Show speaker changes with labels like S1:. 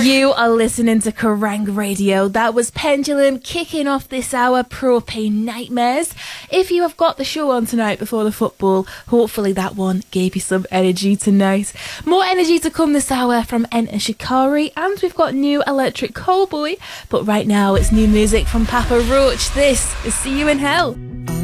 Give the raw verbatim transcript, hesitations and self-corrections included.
S1: You are listening to Kerrang Radio. That was Pendulum kicking off this hour, Propane Nightmares. If you have got the show on tonight before the football, hopefully that one gave you some energy tonight. More energy to come this hour from Enter Shikari, and we've got new Electric Callboy. But right now it's new music from Papa Roach. This is See You in Hell.